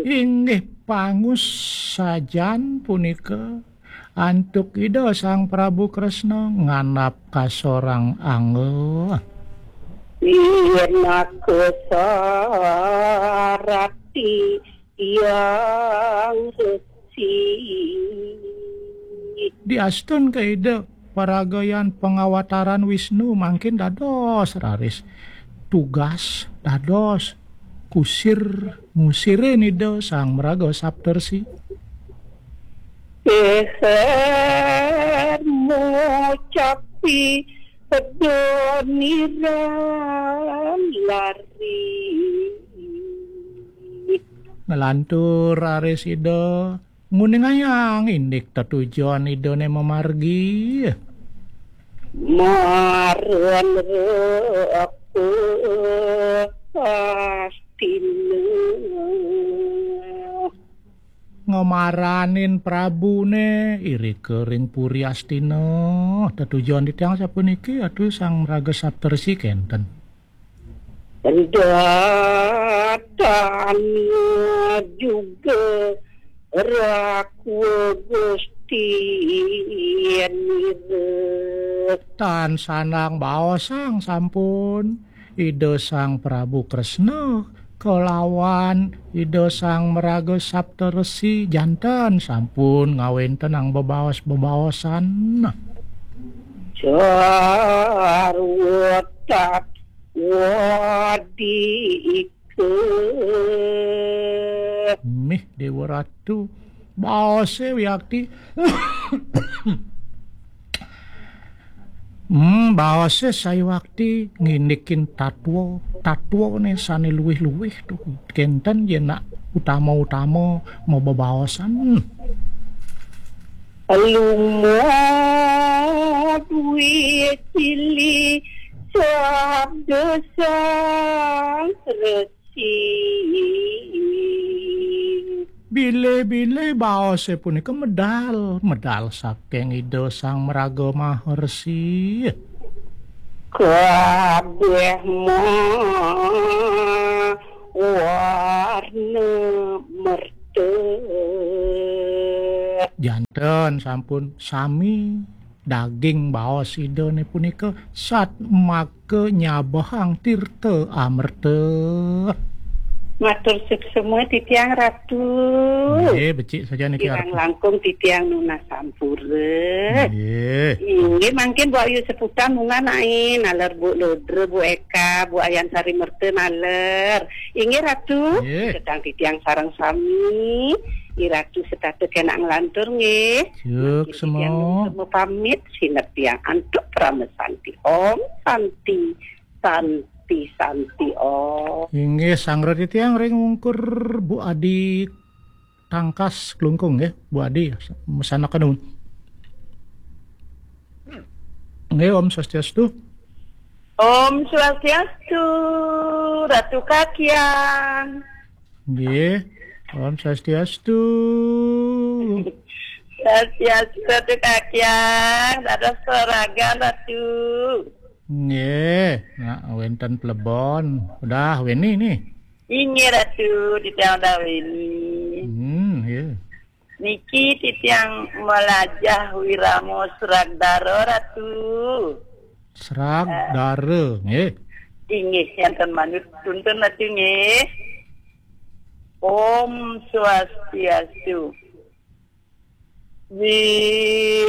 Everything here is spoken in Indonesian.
Inggih pangus sajan punika antuk ida Sang Prabu Kresna nganap ka sorang angel. Ina kesarati yang resi. Diastun ka ida paragayan pengawataran Wisnu mangkin dados raris tugas dados ngusirin ida Sang Mraga Saptarsi. Mocapi pedoniran lari. Ngelantur raris ida nguningayang indik tetujuan ida ne memargi. Maren aku pastine Ngomaranin Prabune iri kering Puri Astina tetujuan ditiang sapuniki atuh Sang Mraga Saptarsi kenten. Datangnya juga Rakwa Gusti Tan sanang baosang sampun ida Sang Prabu Kresna kelawan ida Sang Mraga Saptarsi janten sampun ngawenten ang bebaos-bebaosan. Jarwotak wadike Mih Dewa Ratu baose wiakti baose saywakti nginikin tatwa ne sane luwih-luwih tuh kenten yen nak utama-utama mau bebaosan. Lumut wicili sabda sang resi. Bile-bile baose punika medal saking ida Sang Mraga Maharsi. Kabeh mah warna merte. Janten sampun sami daging baos ida ne punika sat make nyabahang tirta amerta. Matur semua titiang ratu. Nggih, becik saja niki Kirang langkung titiang nuna sampura. Nggih. Nggih mangkin Bu Ayu seputan mungan ae naler Bu Lodre, Bu Eka, Bu Ayan Sari Merte naler. Inggih ratu, sedang titiang sareng sami. Iratu setatu kena ngelantur nggih. Juk semua. Semua pamit sinep tiang antuk pramesanti Om Santi oh. Inggih Sang Radi tiang ring ngungkur Bu Adi tangkas klungkung nggih Bu Adi mesanaken nuwun. Nggih Om Swastiastu. Om Swastiastu Ratu Kakiang. Nggih Om Swastiastu. Swastiastu Ratu Kakiang, dados soragan Ratu. Nggih, nak wenten plebon. Udah weni nih. Inggih Ratu titiang dawini. Nggih. Niki titiang melajah wiramo Sragdara Ratu. Sragdara, nggih. Inggih enten manut tuntun Ratu nggih. Om Swastiastu.